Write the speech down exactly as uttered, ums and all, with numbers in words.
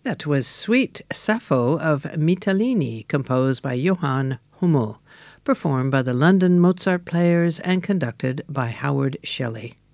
That was Sweet Sappho of Mittalini, composed by Johann Hummel, performed by the London Mozart Players and conducted by Howard Shelley.